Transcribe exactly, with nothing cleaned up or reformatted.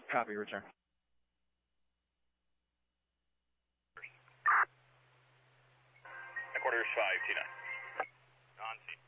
Copy, return. Headquarters five two nine. On scene.